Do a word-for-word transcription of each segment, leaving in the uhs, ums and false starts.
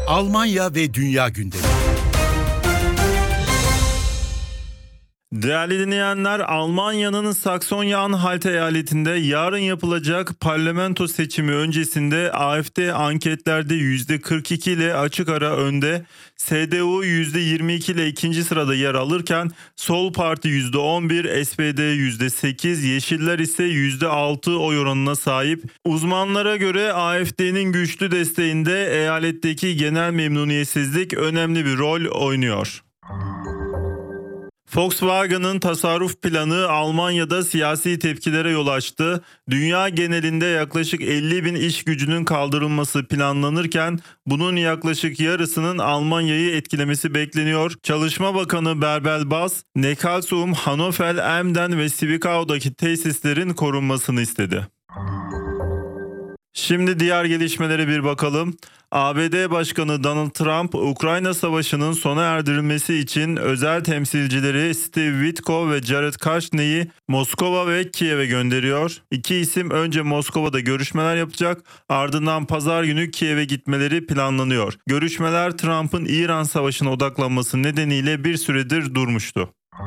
Almanya ve dünya gündemi. Değerli dinleyenler, Almanya'nın Saksonya-Anhalt eyaletinde yarın yapılacak parlamento seçimi öncesinde A F D anketlerde yüzde kırk iki ile açık ara önde, S D U yüzde yirmi iki ile ikinci sırada yer alırken Sol Parti yüzde on bir, S P D yüzde sekiz, Yeşiller ise yüzde altı oy oranına sahip. Uzmanlara göre A F D'nin güçlü desteğinde eyaletteki genel memnuniyetsizlik önemli bir rol oynuyor. Volkswagen'ın tasarruf planı Almanya'da siyasi tepkilere yol açtı. Dünya genelinde yaklaşık elli bin iş gücünün kaldırılması planlanırken bunun yaklaşık yarısının Almanya'yı etkilemesi bekleniyor. Çalışma Bakanı Bärbel Bas, Neckarsulm, Hannover, Emden ve Zwickau'daki tesislerin korunmasını istedi. Şimdi diğer gelişmelere bir bakalım. A B D Başkanı Donald Trump, Ukrayna Savaşı'nın sona erdirilmesi için özel temsilcileri Steve Witkoff ve Jared Kushner'i Moskova ve Kiev'e gönderiyor. İki isim önce Moskova'da görüşmeler yapacak, ardından pazar günü Kiev'e gitmeleri planlanıyor. Görüşmeler Trump'ın İran Savaşı'na odaklanması nedeniyle bir süredir durmuştu.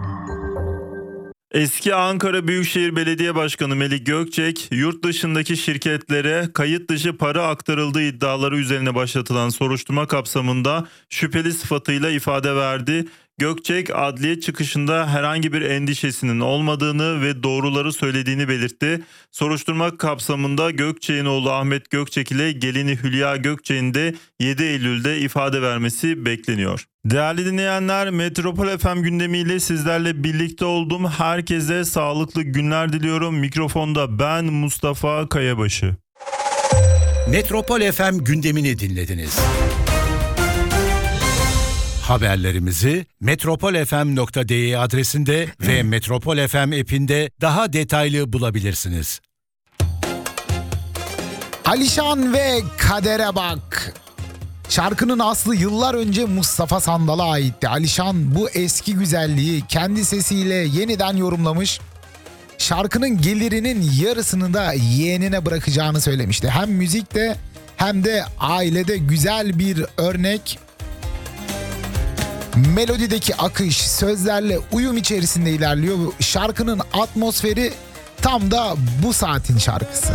Eski Ankara Büyükşehir Belediye Başkanı Melik Gökçek, yurt dışındaki şirketlere kayıt dışı para aktarıldığı iddiaları üzerine başlatılan soruşturma kapsamında şüpheli sıfatıyla ifade verdi. Gökçek, adliye çıkışında herhangi bir endişesinin olmadığını ve doğruları söylediğini belirtti. Soruşturma kapsamında Gökçek'in oğlu Ahmet Gökçek ile gelini Hülya Gökçek'in de yedi Eylül'de ifade vermesi bekleniyor. Değerli dinleyenler, Metropol F M gündemiyle sizlerle birlikte oldum. Herkese sağlıklı günler diliyorum. Mikrofonda ben Mustafa Kayabaşı. Metropol F M gündemini dinlediniz. Haberlerimizi metropol f m nokta d e adresinde ve Metropol F M app'inde daha detaylı bulabilirsiniz. Alişan ve Kadere Bak. Şarkının aslı yıllar önce Mustafa Sandal'a aitti. Alişan bu eski güzelliği kendi sesiyle yeniden yorumlamış. Şarkının gelirinin yarısını da yeğenine bırakacağını söylemişti. Hem müzikte hem de ailede güzel bir örnek. Melodideki akış sözlerle uyum içerisinde ilerliyor. Şarkının atmosferi tam da bu saatin şarkısı.